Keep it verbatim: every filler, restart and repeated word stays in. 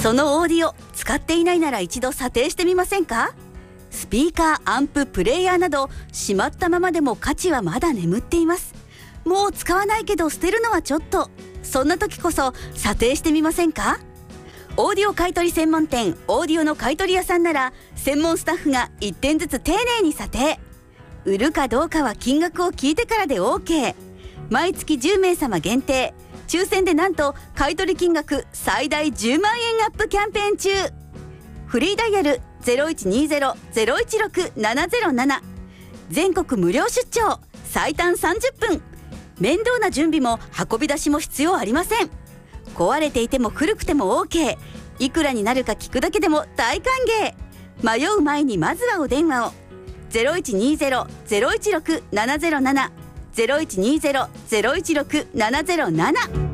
そのオーディオ使っていないなら一度査定してみませんか？スピーカー、アンプ、プレイヤーなどしまったままでも価値はまだ眠っています。もう使わないけど捨てるのはちょっと、そんな時こそ査定してみませんか？オーディオ買取専門店オーディオの買取屋さんなら専門スタッフがいってんずつ丁寧に査定。売るかどうかは金額を聞いてからで オーケー。 毎月じゅうめいさま限定、抽選でなんと買取金額最大じゅうまんえんアップキャンペーン中。フリーダイヤル ゼロいちにゼロ ゼロいちろく ななゼロなな、 全国無料出張、最短さんじゅっぷん。面倒な準備も運び出しも必要ありません。壊れていても古くても オーケー。 いくらになるか聞くだけでも大歓迎。迷う前にまずはお電話を。 ゼロいちにゼロ ゼロいちろく ななゼロなな ゼロいちにゼロ ゼロいちろく ななゼロなな